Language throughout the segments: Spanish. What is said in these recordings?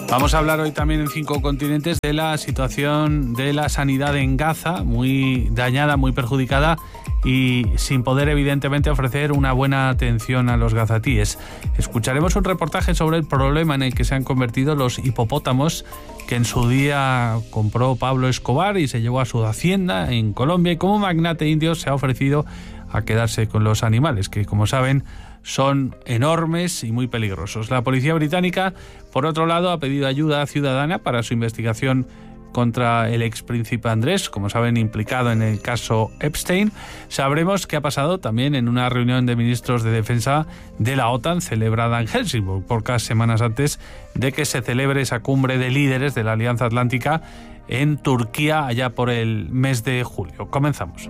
Vamos a hablar hoy también en 5 continentes de la situación de la sanidad en Gaza, muy dañada, muy perjudicada y sin poder evidentemente ofrecer una buena atención a los gazatíes. Escucharemos un reportaje sobre el problema en el que se han convertido los hipopótamos que en su día compró Pablo Escobar y se llevó a su hacienda en Colombia, y cómo un magnate indio se ha ofrecido a quedarse con los animales, que como saben son enormes y muy peligrosos. La policía británica, por otro lado, ha pedido ayuda ciudadana para su investigación contra el expríncipe Andrés, como saben, implicado en el caso Epstein. Sabremos qué ha pasado también en una reunión de ministros de defensa de la OTAN celebrada en Helsinki, pocas semanas antes de que se celebre esa cumbre de líderes de la Alianza Atlántica en Turquía allá por el mes de julio. Comenzamos.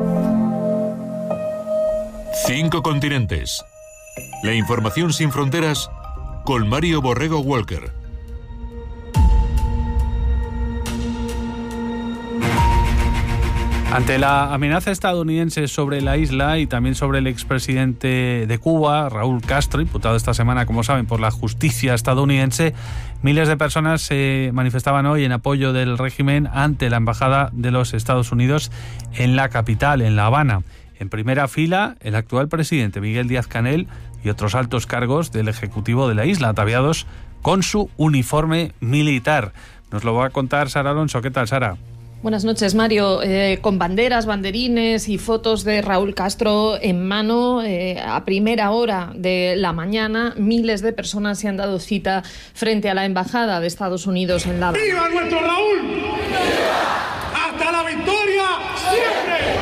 5 continentes. La información sin fronteras con Mario Borrego Walker. Ante la amenaza estadounidense sobre la isla y también sobre el expresidente de Cuba, Raúl Castro, imputado esta semana, como saben, por la justicia estadounidense, miles de personas se manifestaban hoy en apoyo del régimen ante la Embajada de los Estados Unidos en la capital, en La Habana. En primera fila, el actual presidente Miguel Díaz-Canel y otros altos cargos del Ejecutivo de la isla, ataviados con su uniforme militar. Nos lo va a contar Sara Alonso. ¿Qué tal, Sara? Buenas noches, Mario. Con banderas, banderines y fotos de Raúl Castro en mano, a primera hora de la mañana, miles de personas se han dado cita frente a la Embajada de Estados Unidos en La Habana. ¡Viva nuestro Raúl! ¡Viva! ¡Hasta la victoria siempre!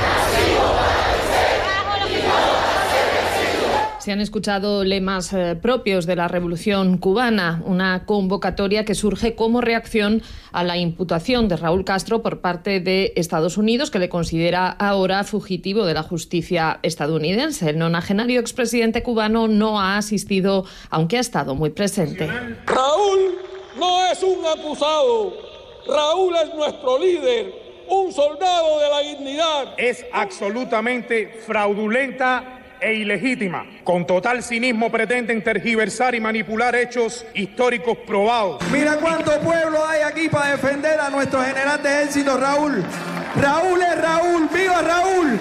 Se han escuchado lemas propios de la Revolución Cubana, una convocatoria que surge como reacción a la imputación de Raúl Castro por parte de Estados Unidos, que le considera ahora fugitivo de la justicia estadounidense. El nonagenario expresidente cubano no ha asistido, aunque ha estado muy presente. Raúl no es un acusado, Raúl es nuestro líder, un soldado de la dignidad. Es absolutamente fraudulenta e ilegítima. Con total cinismo pretenden tergiversar y manipular hechos históricos probados. Mira cuánto pueblo hay aquí para defender a nuestro general de ejército, Raúl. Raúl es Raúl, ¡viva Raúl!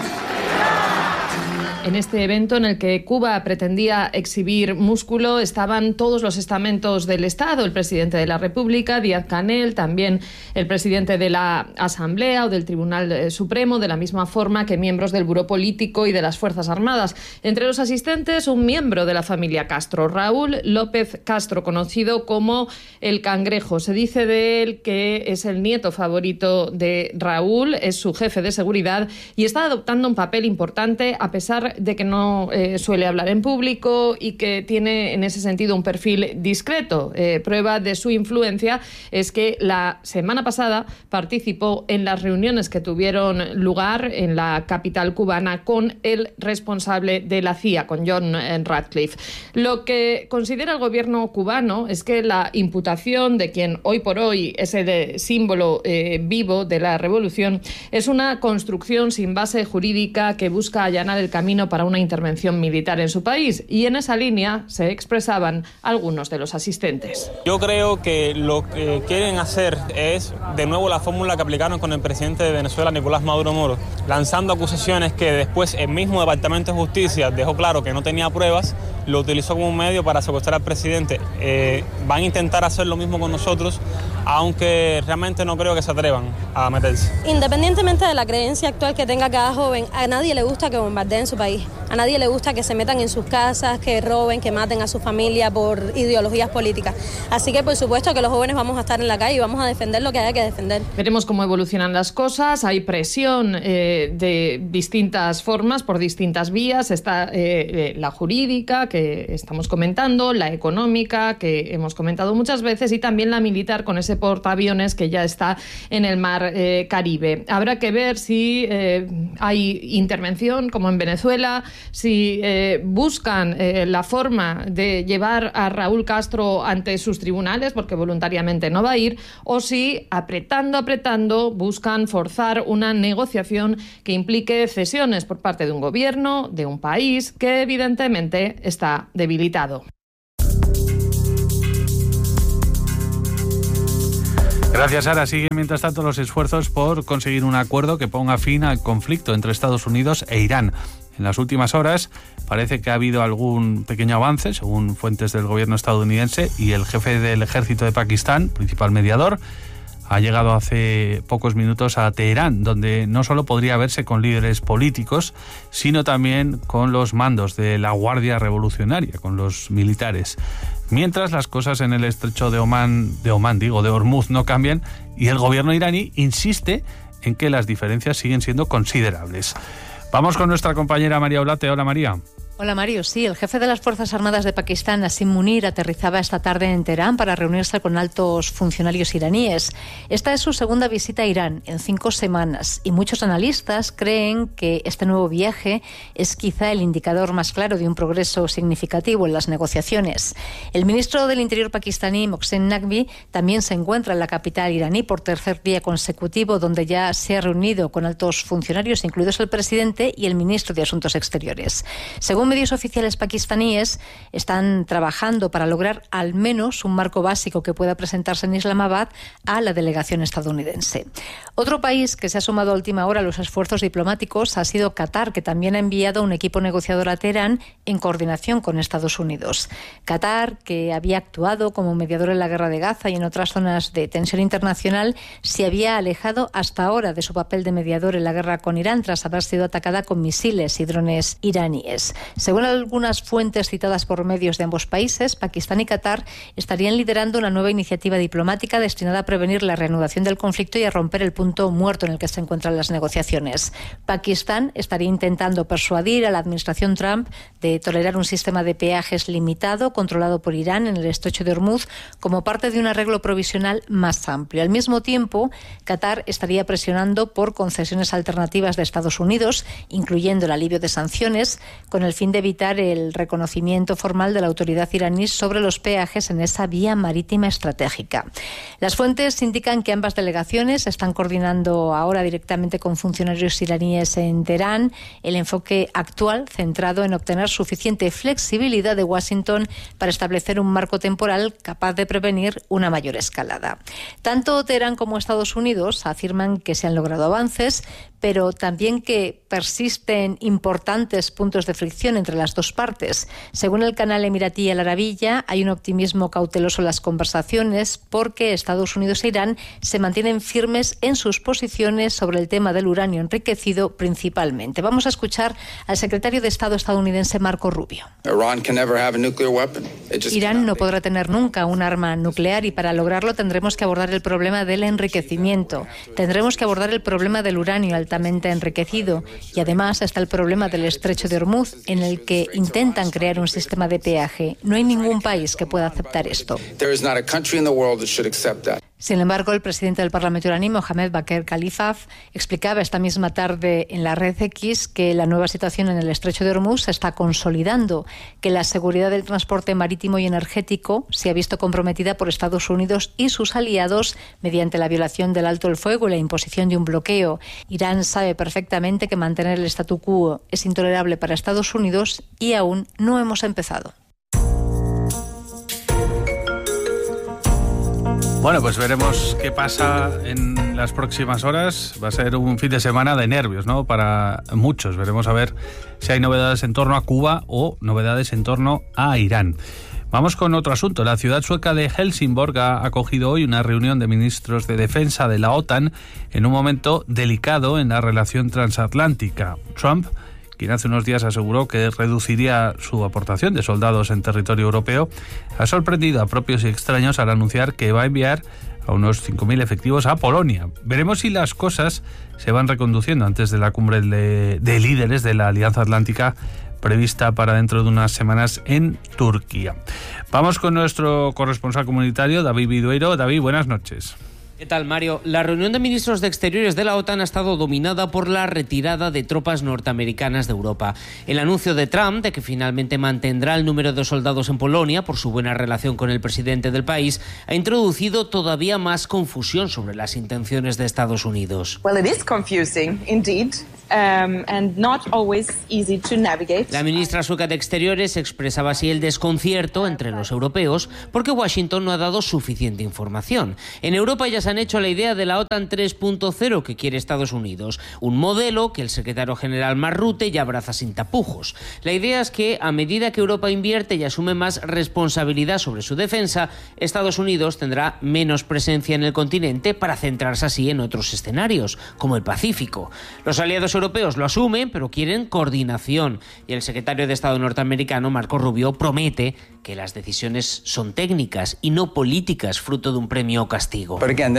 En este evento en el que Cuba pretendía exhibir músculo estaban todos los estamentos del Estado, el presidente de la República, Díaz-Canel, también el presidente de la Asamblea o del Tribunal Supremo, de la misma forma que miembros del Buró Político y de las Fuerzas Armadas. Entre los asistentes, un miembro de la familia Castro, Raúl López Castro, conocido como el Cangrejo. Se dice de él que es el nieto favorito de Raúl, es su jefe de seguridad y está adoptando un papel importante a pesar de que no suele hablar en público y que tiene en ese sentido un perfil discreto. Prueba de su influencia es que la semana pasada participó en las reuniones que tuvieron lugar en la capital cubana con el responsable de la CIA, con John Ratcliffe. Lo que considera el gobierno cubano es que la imputación de quien hoy por hoy es el símbolo vivo de la revolución es una construcción sin base jurídica que busca allanar el camino para una intervención militar en su país, y en esa línea se expresaban algunos de los asistentes. Yo creo que lo que quieren hacer es de nuevo la fórmula que aplicaron con el presidente de Venezuela, Nicolás Maduro Moro, lanzando acusaciones que después el mismo Departamento de Justicia dejó claro que no tenía pruebas, lo utilizó como un medio para secuestrar al presidente. Van a intentar hacer lo mismo con nosotros, aunque realmente no creo que se atrevan a meterse. Independientemente de la creencia actual que tenga cada joven, a nadie le gusta que bombardeen su país. A nadie le gusta que se metan en sus casas, que roben, que maten a su familia por ideologías políticas. Así que por supuesto que los jóvenes vamos a estar en la calle y vamos a defender lo que haya que defender. Veremos cómo evolucionan las cosas. Hay presión de distintas formas, por distintas vías. Está la jurídica, que estamos comentando, la económica, que hemos comentado muchas veces, y también la militar, con ese portaaviones que ya está en el mar Caribe. Habrá que ver si hay intervención, como en Venezuela, si buscan la forma de llevar a Raúl Castro ante sus tribunales, porque voluntariamente no va a ir, o si apretando buscan forzar una negociación que implique cesiones por parte de un gobierno, de un país que evidentemente está debilitado. Gracias, Sara. Siguen mientras tanto los esfuerzos por conseguir un acuerdo que ponga fin al conflicto entre Estados Unidos e Irán. En las últimas horas parece que ha habido algún pequeño avance, según fuentes del gobierno estadounidense, y el jefe del ejército de Pakistán, principal mediador, ha llegado hace pocos minutos a Teherán, donde no solo podría verse con líderes políticos, sino también con los mandos de la Guardia Revolucionaria, con los militares. Mientras las cosas en el estrecho de Hormuz no cambian, y el gobierno iraní insiste en que las diferencias siguen siendo considerables. Vamos con nuestra compañera María Olate. Hola, María. Hola, Mario. Sí, el jefe de las Fuerzas Armadas de Pakistán, Asim Munir, aterrizaba esta tarde en Teherán para reunirse con altos funcionarios iraníes. Esta es su segunda visita a Irán en 5 semanas y muchos analistas creen que este nuevo viaje es quizá el indicador más claro de un progreso significativo en las negociaciones. El ministro del Interior pakistaní, Mohsen Naqvi, también se encuentra en la capital iraní por tercer día consecutivo, donde ya se ha reunido con altos funcionarios, incluidos el presidente y el ministro de Asuntos Exteriores. Según medios oficiales pakistaníes, están trabajando para lograr al menos un marco básico que pueda presentarse en Islamabad a la delegación estadounidense. Otro país que se ha sumado a última hora a los esfuerzos diplomáticos ha sido Qatar, que también ha enviado un equipo negociador a Teherán en coordinación con Estados Unidos. Qatar, que había actuado como mediador en la guerra de Gaza y en otras zonas de tensión internacional, se había alejado hasta ahora de su papel de mediador en la guerra con Irán tras haber sido atacada con misiles y drones iraníes. Según algunas fuentes citadas por medios de ambos países, Pakistán y Qatar estarían liderando una nueva iniciativa diplomática destinada a prevenir la reanudación del conflicto y a romper el punto muerto en el que se encuentran las negociaciones. Pakistán estaría intentando persuadir a la administración Trump de tolerar un sistema de peajes limitado controlado por Irán en el estrecho de Hormuz como parte de un arreglo provisional más amplio. Al mismo tiempo, Qatar estaría presionando por concesiones alternativas de Estados Unidos, incluyendo el alivio de sanciones, con el fin de evitar el reconocimiento formal de la autoridad iraní sobre los peajes en esa vía marítima estratégica. Las fuentes indican que ambas delegaciones están coordinando ahora directamente con funcionarios iraníes en Teherán el enfoque actual centrado en obtener suficiente flexibilidad de Washington para establecer un marco temporal capaz de prevenir una mayor escalada. Tanto Teherán como Estados Unidos afirman que se han logrado avances, pero también que persisten importantes puntos de fricción entre las dos partes. Según el canal emiratí Al Arabiya, hay un optimismo cauteloso en las conversaciones porque Estados Unidos e Irán se mantienen firmes en sus posiciones sobre el tema del uranio enriquecido principalmente. Vamos a escuchar al secretario de Estado estadounidense Marco Rubio. Irán no podrá tener nunca un arma nuclear y para lograrlo tendremos que abordar el problema del enriquecimiento. Tendremos que abordar el problema del uranio altamente enriquecido y además está el problema del estrecho de Hormuz en el que intentan crear un sistema de peaje. No hay ningún país que pueda aceptar esto. Sin embargo, el presidente del Parlamento iraní, Mohammad Bagher Khalilzad, explicaba esta misma tarde en la red X que la nueva situación en el estrecho de Hormuz se está consolidando, que la seguridad del transporte marítimo y energético se ha visto comprometida por Estados Unidos y sus aliados mediante la violación del alto el fuego y la imposición de un bloqueo. Irán sabe perfectamente que mantener el statu quo es intolerable para Estados Unidos y aún no hemos empezado. Bueno, pues veremos qué pasa en las próximas horas. Va a ser un fin de semana de nervios, ¿no? Para muchos. Veremos a ver si hay novedades en torno a Cuba o novedades en torno a Irán. Vamos con otro asunto. La ciudad sueca de Helsingborg ha acogido hoy una reunión de ministros de defensa de la OTAN en un momento delicado en la relación transatlántica. Trump, quien hace unos días aseguró que reduciría su aportación de soldados en territorio europeo, ha sorprendido a propios y extraños al anunciar que va a enviar a unos 5.000 efectivos a Polonia. Veremos si las cosas se van reconduciendo antes de la cumbre de líderes de la Alianza Atlántica prevista para dentro de unas semanas en Turquía. Vamos con nuestro corresponsal comunitario, David Vidueiro. David, buenas noches. ¿Qué tal, Mario? La reunión de ministros de Exteriores de la OTAN ha estado dominada por la retirada de tropas norteamericanas de Europa. El anuncio de Trump de que finalmente mantendrá el número de soldados en Polonia por su buena relación con el presidente del país ha introducido todavía más confusión sobre las intenciones de Estados Unidos. Well, it is confusing, indeed. and not always easy to navigate. La ministra sueca de Exteriores expresaba así el desconcierto entre los europeos porque Washington no ha dado suficiente información. En Europa ya se han hecho la idea de la OTAN 3.0 que quiere Estados Unidos, un modelo que el secretario general Mark Rutte ya abraza sin tapujos. La idea es que a medida que Europa invierte y asume más responsabilidad sobre su defensa, Estados Unidos tendrá menos presencia en el continente para centrarse así en otros escenarios, como el Pacífico. Los aliados europeos lo asumen, pero quieren coordinación. Y el secretario de Estado norteamericano, Marco Rubio, promete que las decisiones son técnicas y no políticas, fruto de un premio o castigo.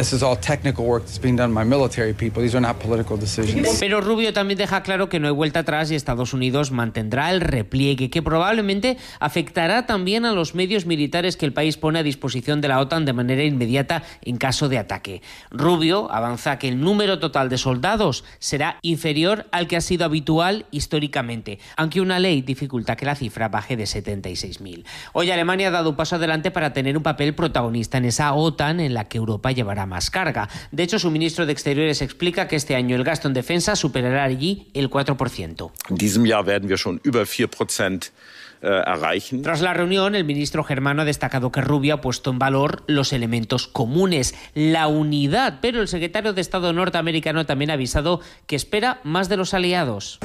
Pero Rubio también deja claro que no hay vuelta atrás y Estados Unidos mantendrá el repliegue, que probablemente afectará también a los medios militares que el país pone a disposición de la OTAN de manera inmediata en caso de ataque. Rubio avanza que el número total de soldados será inferior al que ha sido habitual históricamente, aunque una ley dificulta que la cifra baje de 76.000. Hoy Alemania ha dado un paso adelante para tener un papel protagonista en esa OTAN en la que Europa llevará más carga. De hecho, su ministro de Exteriores explica que este año el gasto en defensa superará allí el 4%. En diesem Jahr werden wir schon über 4% erreichen. Tras la reunión, el ministro germano ha destacado que Rubio ha puesto en valor los elementos comunes, la unidad, pero el secretario de Estado norteamericano también ha avisado que espera más de los aliados.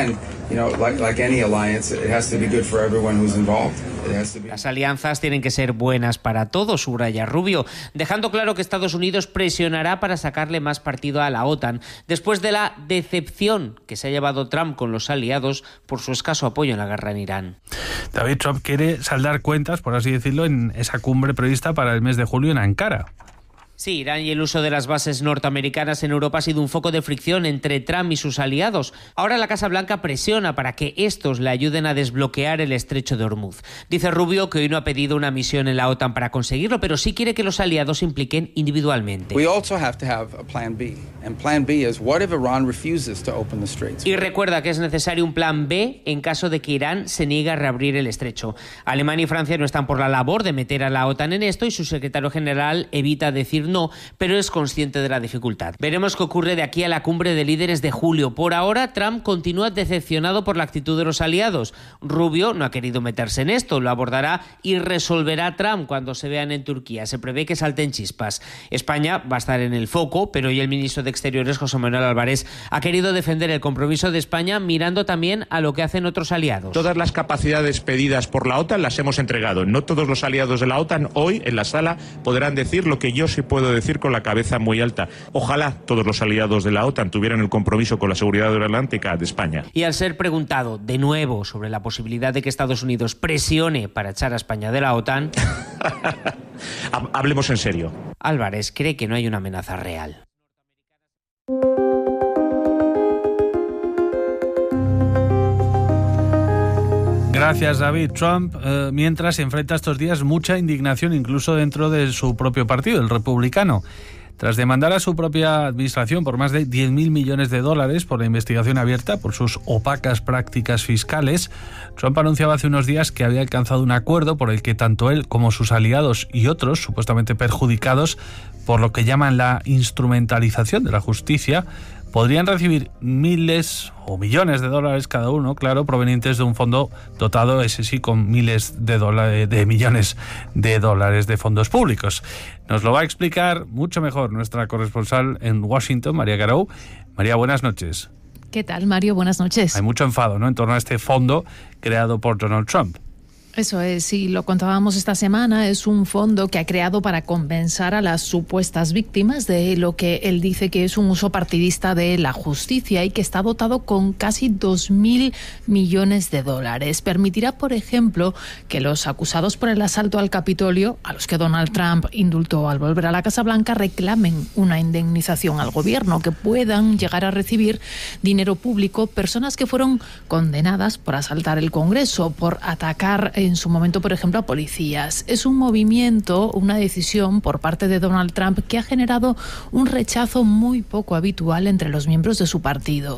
Las alianzas tienen que ser buenas para todos, subraya Rubio, dejando claro que Estados Unidos presionará para sacarle más partido a la OTAN, después de la decepción que se ha llevado Trump con los aliados por su escaso apoyo en la guerra en Irán. David, Trump quiere saldar cuentas, por así decirlo, en esa cumbre prevista para el mes de julio en Ankara. Sí, Irán y el uso de las bases norteamericanas en Europa ha sido un foco de fricción entre Trump y sus aliados. Ahora la Casa Blanca presiona para que estos le ayuden a desbloquear el estrecho de Hormuz. Dice Rubio que hoy no ha pedido una misión en la OTAN para conseguirlo, pero sí quiere que los aliados se impliquen individualmente. Y recuerda que es necesario un plan B en caso de que Irán se niegue a reabrir el estrecho. Alemania y Francia no están por la labor de meter a la OTAN en esto y su secretario general evita decir no, pero es consciente de la dificultad. Veremos qué ocurre de aquí a la cumbre de líderes de julio. Por ahora, Trump continúa decepcionado por la actitud de los aliados. Rubio no ha querido meterse en esto, lo abordará y resolverá Trump cuando se vean en Turquía. Se prevé que salten chispas. España va a estar en el foco, pero hoy el ministro de Exteriores, José Manuel Álvarez, ha querido defender el compromiso de España mirando también a lo que hacen otros aliados. Todas las capacidades pedidas por la OTAN las hemos entregado. No todos los aliados de la OTAN hoy en la sala podrán decir lo que yo sí puedo decir con la cabeza muy alta. Ojalá todos los aliados de la OTAN tuvieran el compromiso con la seguridad euroatlántica de España. Y al ser preguntado de nuevo sobre la posibilidad de que Estados Unidos presione para echar a España de la OTAN... Hablemos en serio. Álvarez cree que no hay una amenaza real. Gracias, David. Trump, mientras se enfrenta estos días mucha indignación incluso dentro de su propio partido, el republicano. Tras demandar a su propia administración por más de 10.000 millones de dólares por la investigación abierta por sus opacas prácticas fiscales, Trump anunciaba hace unos días que había alcanzado un acuerdo por el que tanto él como sus aliados y otros, supuestamente perjudicados por lo que llaman la instrumentalización de la justicia, podrían recibir miles o millones de dólares cada uno, claro, provenientes de un fondo dotado, ese sí, con miles de millones de dólares de fondos públicos. Nos lo va a explicar mucho mejor nuestra corresponsal en Washington, María Garou. María, buenas noches. ¿Qué tal, Mario? Buenas noches. Hay mucho enfado, ¿no?, en torno a este fondo creado por Donald Trump. Eso es, sí, lo contábamos esta semana, es un fondo que ha creado para compensar a las supuestas víctimas de lo que él dice que es un uso partidista de la justicia y que está dotado con casi 2.000 millones de dólares. Permitirá, por ejemplo, que los acusados por el asalto al Capitolio, a los que Donald Trump indultó al volver a la Casa Blanca, reclamen una indemnización al gobierno, que puedan llegar a recibir dinero público personas que fueron condenadas por asaltar el Congreso, por atacar en su momento, por ejemplo, a policías. Es un movimiento, una decisión por parte de Donald Trump que ha generado un rechazo muy poco habitual entre los miembros de su partido.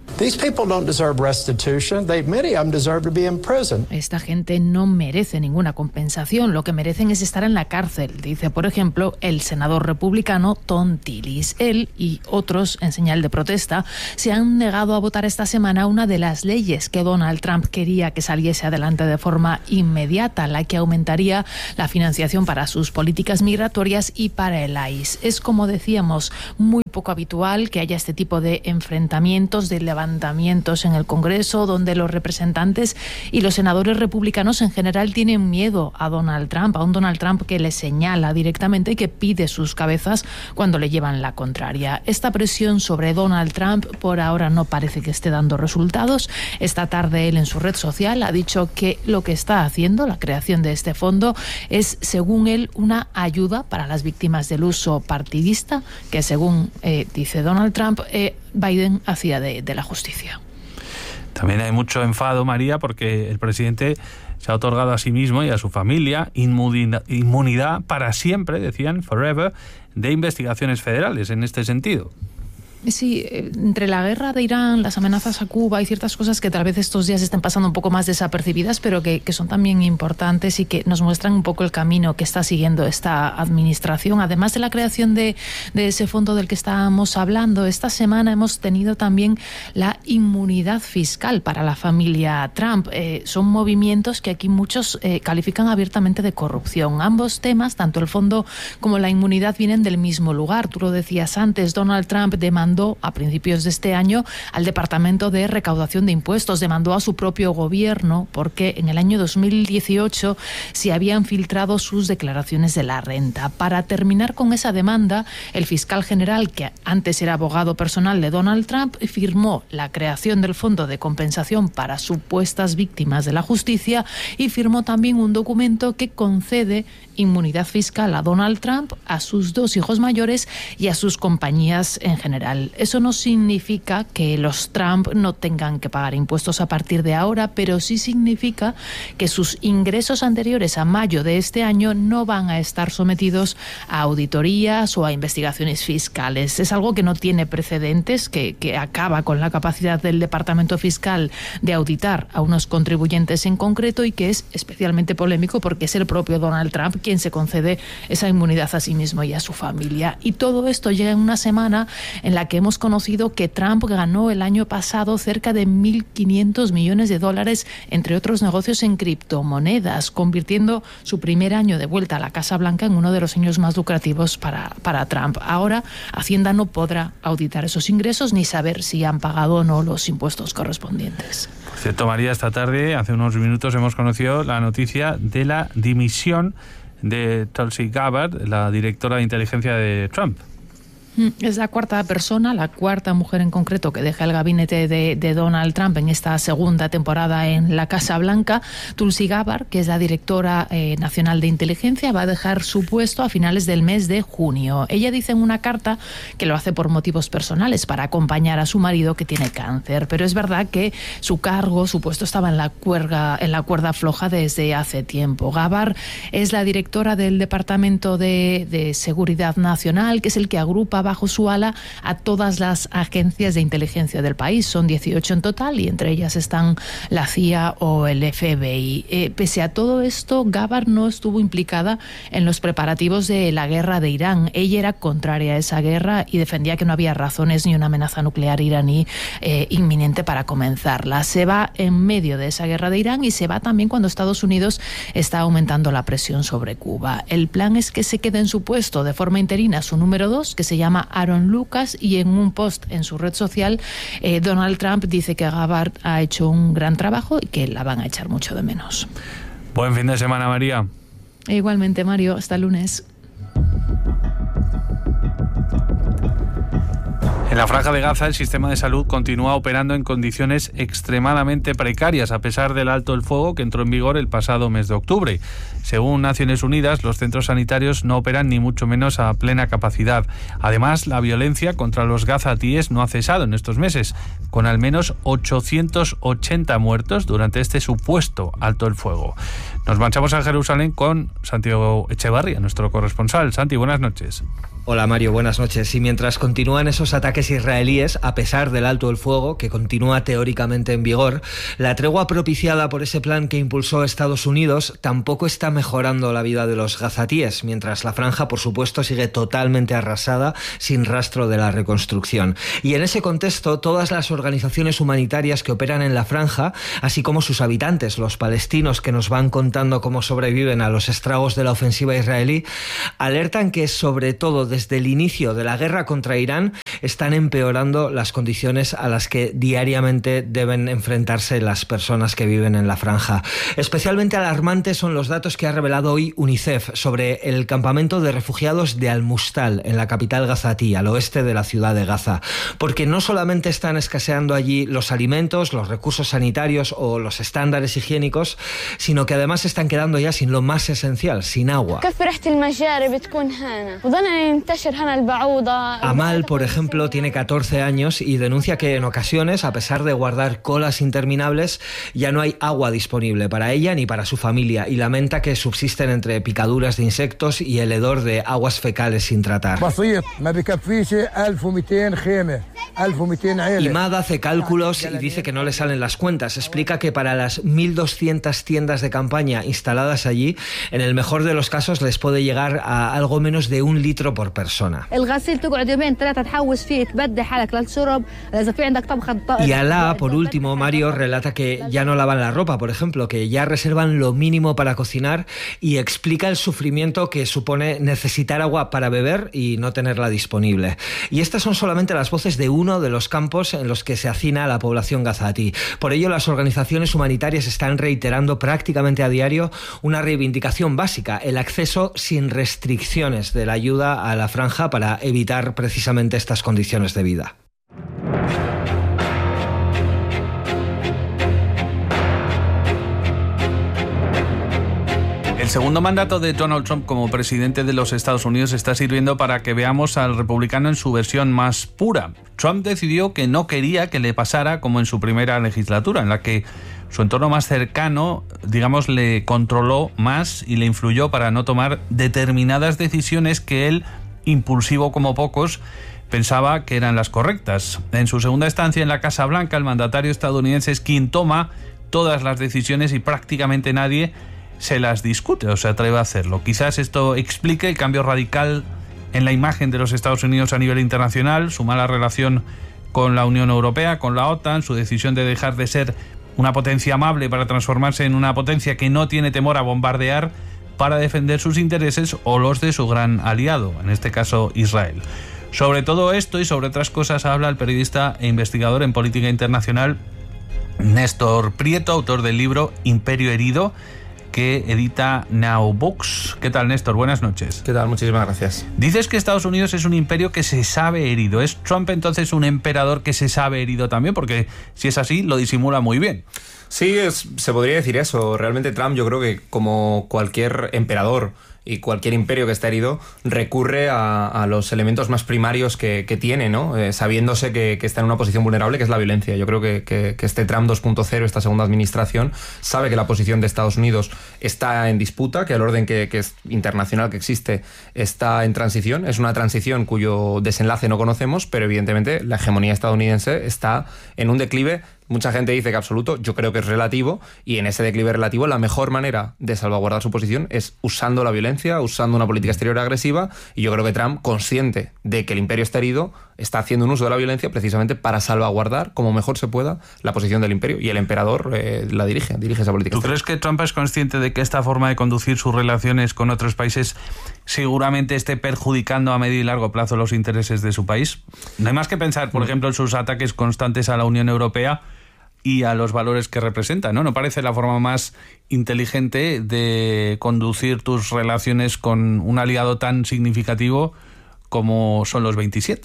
Esta gente no merece ninguna compensación, lo que merecen es estar en la cárcel, dice, por ejemplo, el senador republicano Thom Tillis. Él y otros, en señal de protesta, se han negado a votar esta semana una de las leyes que Donald Trump quería que saliese adelante de forma inmediata, la que aumentaría la financiación para sus políticas migratorias y para el ICE. Es, como decíamos, muy poco habitual que haya este tipo de enfrentamientos, de levantamientos en el Congreso, donde los representantes y los senadores republicanos en general tienen miedo a Donald Trump, a un Donald Trump que le señala directamente y que pide sus cabezas cuando le llevan la contraria. Esta presión sobre Donald Trump por ahora no parece que esté dando resultados. Esta tarde él en su red social ha dicho que lo que está haciendo, la creación de este fondo, es, según él, una ayuda para las víctimas del uso partidista que, según dice Donald Trump, Biden hacía de la justicia. También hay mucho enfado, María, porque el presidente se ha otorgado a sí mismo y a su familia inmunidad para siempre, decían, forever, de investigaciones federales en este sentido. Sí, entre la guerra de Irán, las amenazas a Cuba, hay ciertas cosas que tal vez estos días estén pasando un poco más desapercibidas, pero que son también importantes y que nos muestran un poco el camino que está siguiendo esta administración. Además de la creación de ese fondo del que estábamos hablando, esta semana hemos tenido también la inmunidad fiscal para la familia Trump. Son movimientos que aquí muchos califican abiertamente de corrupción. Ambos temas, tanto el fondo como la inmunidad, vienen del mismo lugar. Tú lo decías antes, Donald Trump demandó a principios de este año al Departamento de Recaudación de Impuestos, demandó a su propio gobierno porque en el año 2018 se habían filtrado sus declaraciones de la renta. Para terminar con esa demanda, el fiscal general, que antes era abogado personal de Donald Trump, firmó la creación del Fondo de Compensación para supuestas víctimas de la justicia y firmó también un documento que concede inmunidad fiscal a Donald Trump, a sus 2 hijos mayores y a sus compañías en general. Eso no significa que los Trump no tengan que pagar impuestos a partir de ahora, pero sí significa que sus ingresos anteriores a mayo de este año no van a estar sometidos a auditorías o a investigaciones fiscales. Es algo que no tiene precedentes, que acaba con la capacidad del Departamento Fiscal de auditar a unos contribuyentes en concreto y que es especialmente polémico porque es el propio Donald Trump quien se concede esa inmunidad a sí mismo y a su familia. Y todo esto llega en una semana en la que hemos conocido que Trump ganó el año pasado cerca de $1.500 millones, entre otros negocios en criptomonedas, convirtiendo su primer año de vuelta a la Casa Blanca en uno de los años más lucrativos para Trump. Ahora, Hacienda no podrá auditar esos ingresos ni saber si han pagado o no los impuestos correspondientes. Por cierto, María, esta tarde, hace unos minutos, hemos conocido la noticia de la dimisión de Tulsi Gabbard, la directora de inteligencia de Trump. Es la cuarta persona, la cuarta mujer en concreto que deja el gabinete de Donald Trump en esta segunda temporada en la Casa Blanca. Tulsi Gabbard, que es la directora nacional de inteligencia, va a dejar su puesto a finales del mes de junio. Ella dice en una carta que lo hace por motivos personales, para acompañar a su marido que tiene cáncer. Pero es verdad que su cargo, su puesto, estaba en la cuerda floja desde hace tiempo. Gabbard es la directora del Departamento de Seguridad Nacional, que es el que agrupa bajo su ala a todas las agencias de inteligencia del país. Son 18 en total y entre ellas están la CIA o el FBI. Pese a todo esto, Gabbard no estuvo implicada en los preparativos de la guerra de Irán. Ella era contraria a esa guerra y defendía que no había razones ni una amenaza nuclear iraní inminente para comenzarla. Se va en medio de esa guerra de Irán y se va también cuando Estados Unidos está aumentando la presión sobre Cuba. El plan es que se quede en su puesto de forma interina su número 2, que se llama Aaron Lucas, y en un post en su red social Donald Trump dice que Gabbard ha hecho un gran trabajo y que la van a echar mucho de menos. Buen fin de semana, María. Igualmente, Mario, hasta el lunes. En la Franja de Gaza, el sistema de salud continúa operando en condiciones extremadamente precarias, a pesar del alto el fuego que entró en vigor el pasado mes de octubre. Según Naciones Unidas, los centros sanitarios no operan ni mucho menos a plena capacidad. Además, la violencia contra los gazatíes no ha cesado en estos meses, con al menos 880 muertos durante este supuesto alto el fuego. Nos marchamos a Jerusalén con Santiago Echevarría, nuestro corresponsal. Santi, buenas noches. Hola Mario, buenas noches. Y mientras continúan esos ataques israelíes, a pesar del alto el fuego, que continúa teóricamente en vigor, la tregua propiciada por ese plan que impulsó Estados Unidos tampoco está mejorando la vida de los gazatíes, mientras la franja, por supuesto, sigue totalmente arrasada, sin rastro de la reconstrucción. Y en ese contexto, todas las organizaciones humanitarias que operan en la franja, así como sus habitantes, los palestinos que nos van contando cómo sobreviven a los estragos de la ofensiva israelí, alertan que sobre todo desde el inicio de la guerra contra Irán están empeorando las condiciones a las que diariamente deben enfrentarse las personas que viven en la franja. Especialmente alarmantes son los datos que ha revelado hoy UNICEF sobre el campamento de refugiados de Al-Mustal, en la capital gazatí, al oeste de la ciudad de Gaza. Porque no solamente están escaseando allí los alimentos, los recursos sanitarios o los estándares higiénicos, sino que además están quedando ya sin lo más esencial, sin agua. Amal, por ejemplo, tiene 14 años y denuncia que en ocasiones, a pesar de guardar colas interminables, ya no hay agua disponible para ella ni para su familia, y lamenta que subsisten entre picaduras de insectos y el hedor de aguas fecales sin tratar. Imad hace cálculos y dice que no le salen las cuentas. Explica que para las 1.200 tiendas de campaña instaladas allí, en el mejor de los casos les puede llegar a algo menos de 1 litro por persona. Y Alá, por último, Mario, relata que ya no lavan la ropa, por ejemplo, que ya reservan lo mínimo para cocinar, y explica el sufrimiento que supone necesitar agua para beber y no tenerla disponible. Y estas son solamente las voces de uno de los campos en los que se hacina la población gazatí. Por ello, las organizaciones humanitarias están reiterando prácticamente a diario una reivindicación básica: el acceso sin restricciones de la ayuda a la franja para evitar precisamente estas condiciones de vida. El segundo mandato de Donald Trump como presidente de los Estados Unidos está sirviendo para que veamos al republicano en su versión más pura. Trump decidió que no quería que le pasara como en su primera legislatura, en la que su entorno más cercano, digamos, le controló más y le influyó para no tomar determinadas decisiones que él, impulsivo como pocos, pensaba que eran las correctas. En su segunda estancia en la Casa Blanca, el mandatario estadounidense es quien toma todas las decisiones y prácticamente nadie se las discute o se atreve a hacerlo. Quizás esto explique el cambio radical en la imagen de los Estados Unidos a nivel internacional, su mala relación con la Unión Europea, con la OTAN, su decisión de dejar de ser una potencia amable para transformarse en una potencia que no tiene temor a bombardear para defender sus intereses o los de su gran aliado, en este caso Israel. Sobre todo esto y sobre otras cosas habla el periodista e investigador en política internacional Néstor Prieto, autor del libro Imperio herido, que edita Now Books. ¿Qué tal, Néstor? Buenas noches. ¿Qué tal? Muchísimas gracias. Dices que Estados Unidos es un imperio que se sabe herido. ¿Es Trump entonces un emperador que se sabe herido también? Porque si es así, lo disimula muy bien. Sí, se podría decir eso. Realmente Trump, yo creo que como cualquier emperador y cualquier imperio que está herido, recurre a los elementos más primarios que tiene, ¿no? Sabiéndose que está en una posición vulnerable, que es la violencia. Yo creo que este Trump 2.0, esta segunda administración, sabe que la posición de Estados Unidos está en disputa, que el orden que es internacional que existe está en transición. Es una transición cuyo desenlace no conocemos, pero evidentemente la hegemonía estadounidense está en un declive. Mucha gente dice que absoluto, yo creo que es relativo, y en ese declive relativo la mejor manera de salvaguardar su posición es usando la violencia, usando una política exterior agresiva, y yo creo que Trump, consciente de que el imperio está herido, está haciendo un uso de la violencia precisamente para salvaguardar como mejor se pueda la posición del imperio, y el emperador la dirige esa política. ¿Tú crees que Trump es consciente de que esta forma de conducir sus relaciones con otros países seguramente esté perjudicando a medio y largo plazo los intereses de su país? No hay más que pensar, por ejemplo, en sus ataques constantes a la Unión Europea y a los valores que representa, ¿no? ¿No parece la forma más inteligente de conducir tus relaciones con un aliado tan significativo como son los 27?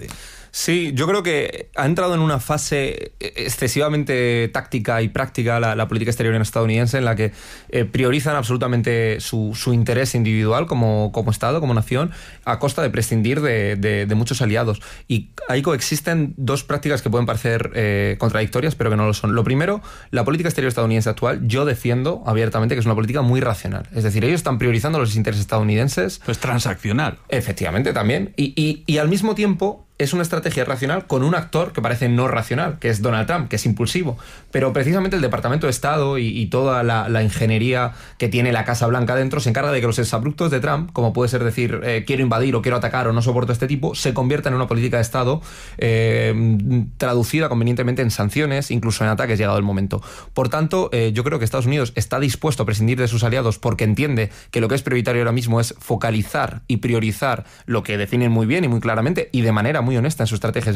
Sí, yo creo que ha entrado en una fase excesivamente táctica y práctica la política exterior estadounidense, en la que priorizan absolutamente su interés individual como Estado, como nación, a costa de prescindir de muchos aliados. Y ahí coexisten dos prácticas que pueden parecer contradictorias, pero que no lo son. Lo primero, la política exterior estadounidense actual, yo defiendo abiertamente que es una política muy racional. Es decir, ellos están priorizando los intereses estadounidenses. Pues transaccional. Efectivamente, también. Y al mismo tiempo es una estrategia racional con un actor que parece no racional, que es Donald Trump, que es impulsivo. Pero precisamente el Departamento de Estado y toda la ingeniería que tiene la Casa Blanca dentro se encarga de que los exabruptos de Trump, como puede ser decir quiero invadir o quiero atacar o no soporto este tipo, se conviertan en una política de Estado traducida convenientemente en sanciones, incluso en ataques llegado el momento. Por tanto, yo creo que Estados Unidos está dispuesto a prescindir de sus aliados porque entiende que lo que es prioritario ahora mismo es focalizar y priorizar lo que definen muy bien y muy claramente y de manera muy honesta en su estrategia